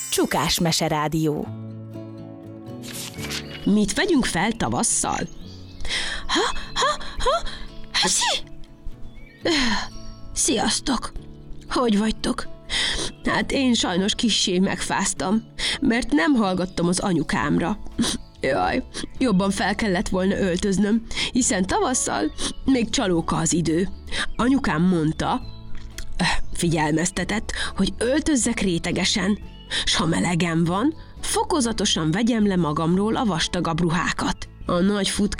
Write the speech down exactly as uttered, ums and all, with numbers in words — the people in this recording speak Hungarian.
Csukás Meserádió. Mit vegyünk fel tavasszal? Ha, ha, ha, haszi! Sziasztok! Hogy vagytok? Hát én sajnos kissé megfáztam, mert nem hallgattam az anyukámra. Jaj, jobban fel kellett volna öltöznöm, hiszen tavasszal még csalóka az idő. Anyukám mondta, figyelmeztetett, hogy öltözzek rétegesen, s ha melegem van, fokozatosan vegyem le magamról a vastagabb ruhákat. A nagy